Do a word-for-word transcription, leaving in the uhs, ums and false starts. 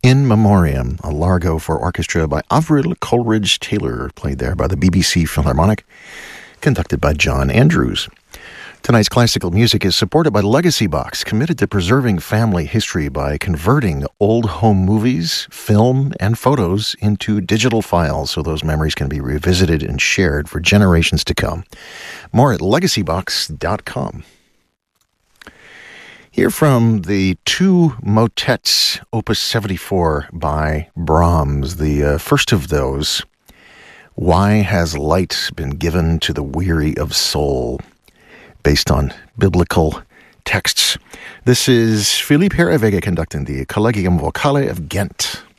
In Memoriam, a Largo for orchestra by Avril Coleridge Taylor, played there by the B B C Philharmonic, conducted by John Andrews. Tonight's classical music is supported by Legacy Box, committed to preserving family history by converting old home movies, film, and photos into digital files so those memories can be revisited and shared for generations to come. More at legacy box dot com. Here from the two motets, Opus seventy-four by Brahms, the uh, first of those, Why Has Light Been Given to the Weary of Soul? Based on biblical texts. This is Philippe Herreweghe conducting the Collegium Vocale of Ghent.